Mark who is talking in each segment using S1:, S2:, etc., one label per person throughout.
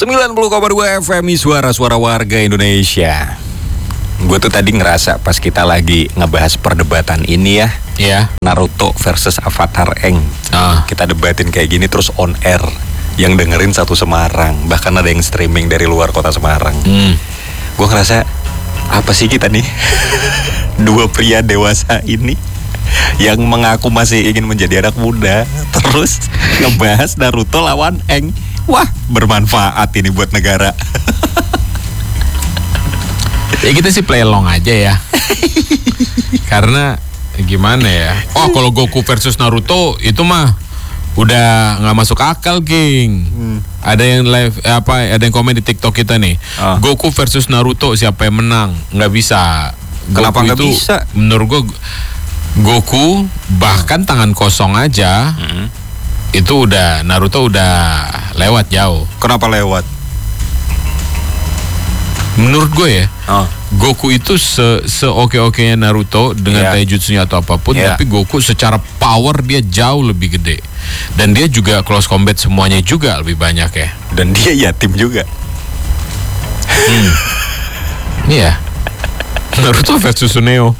S1: 90,2 FM suara-suara warga Indonesia. Gue tuh tadi ngerasa pas kita lagi ngebahas perdebatan ini ya, Naruto versus Avatar Aang. Kita debatin kayak gini terus on air, yang dengerin satu Semarang, bahkan ada yang streaming dari luar kota Semarang. Gue ngerasa apa sih kita nih dua pria dewasa ini yang mengaku masih ingin menjadi anak muda terus ngebahas Naruto lawan Aang. Wah, bermanfaat ini buat negara.
S2: Ya kita sih play along aja ya. Karena gimana ya? Oh, kalau Goku versus Naruto itu mah udah nggak masuk akal, King. Ada yang live ada yang komen di TikTok kita nih. Goku versus Naruto siapa yang menang? Nggak bisa.
S1: Kenapa nggak bisa?
S2: Menurut gue Goku bahkan tangan kosong aja. Itu udah Naruto udah lewat jauh.
S1: Kenapa lewat?
S2: Menurut gue ya, Goku itu oke-okenya Naruto dengan taijutsunya atau apapun, tapi Goku secara power dia jauh lebih gede. Dan dia juga close combat semuanya juga lebih banyak ya.
S1: Dan dia yatim juga.
S2: Iya. Naruto versus Suneo.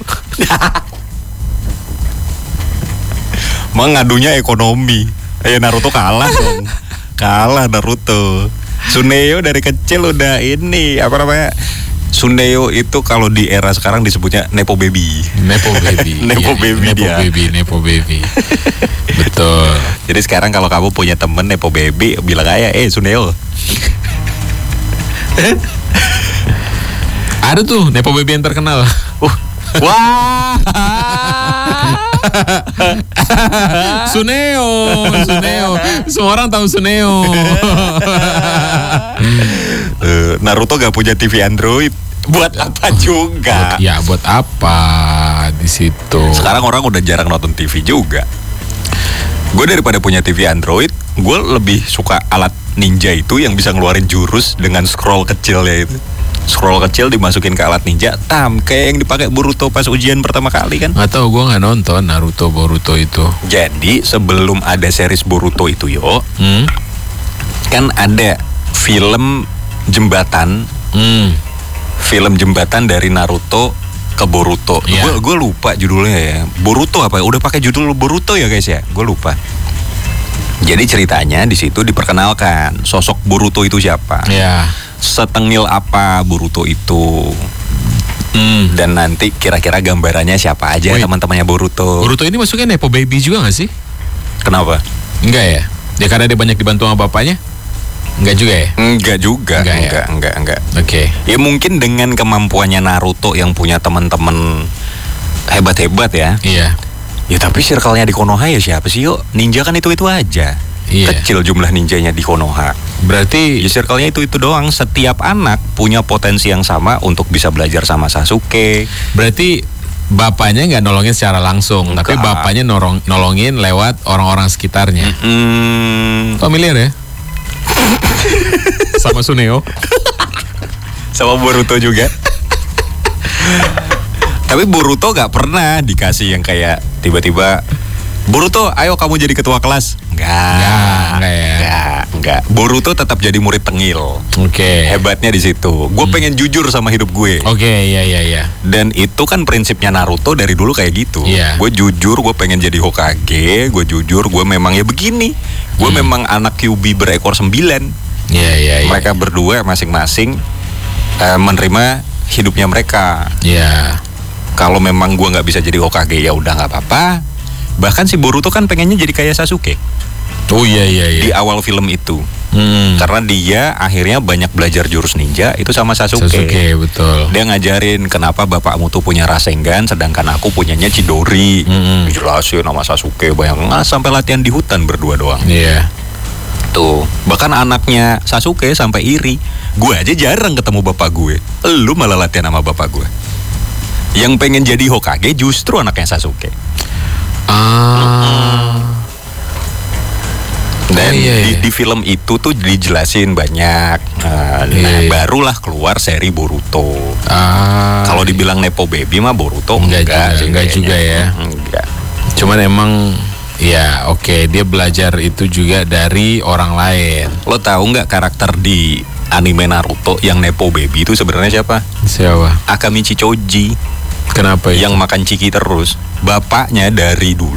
S1: Mengadunya ekonomi. Naruto kalah dong. Kalah Naruto. Suneo dari kecil udah ini apa namanya? Suneo itu kalau di era sekarang disebutnya Nepo Baby.
S2: Nepo Baby.
S1: Nepo Baby dia.
S2: Nepo Baby. Betul.
S1: Jadi sekarang kalau kamu punya temen Nepo Baby, bilang aja, Suneo.
S2: Ada tuh Nepo Baby yang terkenal.
S1: Wah.
S2: Suneo. Semua orang tahu Suneo.
S1: Naruto gak punya TV Android. Buat apa juga?
S2: Buat apa di situ?
S1: Sekarang orang udah jarang nonton TV juga. Gue daripada punya TV Android, gue lebih suka alat ninja itu yang bisa ngeluarin jurus dengan scroll kecil ya itu. Scroll kecil dimasukin ke alat ninja, kayak yang dipakai Boruto pas ujian pertama kali kan?
S2: Atau gue nggak nonton Naruto Boruto itu.
S1: Jadi sebelum ada series Boruto itu kan ada film jembatan, film jembatan dari Naruto ke Boruto. Gue lupa judulnya ya. Boruto apa? Udah pakai judul Boruto ya guys ya? Gue lupa. Jadi ceritanya di situ diperkenalkan sosok Boruto itu siapa. Setengil apa Boruto itu. Dan nanti kira-kira gambarannya siapa aja teman-temannya Boruto.
S2: Boruto ini masuknya Nepo Baby juga gak sih?
S1: Kenapa?
S2: Enggak ya? Ya karena dia banyak dibantu sama bapaknya? Enggak juga ya?
S1: Enggak juga. Enggak.
S2: Oke.
S1: Ya mungkin dengan kemampuannya Naruto yang punya teman-teman hebat-hebat ya.
S2: Iya.
S1: Ya tapi circle-nya di Konoha ya siapa sih ninja kan itu aja. Kecil jumlah ninjanya di Konoha.
S2: Berarti
S1: ya circle-nya itu doang. Setiap anak punya potensi yang sama untuk bisa belajar sama Sasuke.
S2: Berarti bapaknya nggak nolongin secara langsung, tapi bapaknya nolongin lewat orang-orang sekitarnya. Familiar ya? Sama Suneo.
S1: Sama Boruto juga. Tapi Boruto gak pernah dikasih yang kayak tiba-tiba Boruto, ayo kamu jadi ketua kelas. Enggak. Boruto tetap jadi murid tengil. Hebatnya di situ. Gue pengen jujur sama hidup gue.
S2: Iya.
S1: Dan itu kan prinsipnya Naruto dari dulu kayak gitu. Gue jujur, gue pengen jadi Hokage. Gue jujur, gue memang ya begini. Gue memang anak Kyuubi berekor 9. Mereka berdua masing-masing menerima hidupnya mereka. Kalau memang gue nggak bisa jadi Hokage ya udah nggak apa-apa. Bahkan si Boruto kan pengennya jadi kayak Sasuke. Di awal film itu. Karena dia akhirnya banyak belajar jurus ninja itu sama Sasuke.
S2: Betul.
S1: Dia ngajarin kenapa bapakmu tuh punya Rasengan sedangkan aku punyanya Chidori. Dijelasin sama Sasuke, sampai latihan di hutan berdua doang. Tuh, bahkan anaknya Sasuke sampai iri. Gue aja jarang ketemu bapak gue. Lu malah latihan sama bapak gue. Yang pengen jadi Hokage justru anaknya Sasuke. Dan di film itu tuh dijelasin banyak. Barulah keluar seri Boruto. Kalau dibilang Nepo Baby mah Boruto enggak
S2: juga ya.
S1: Enggak.
S2: Cuman emang dia belajar itu juga dari orang lain.
S1: Lo tahu nggak karakter di anime Naruto yang nepo baby itu sebenarnya siapa?
S2: Siapa?
S1: Akamichi Choji.
S2: Kenapa ya?
S1: Yang makan ciki terus. Bapaknya dari dulu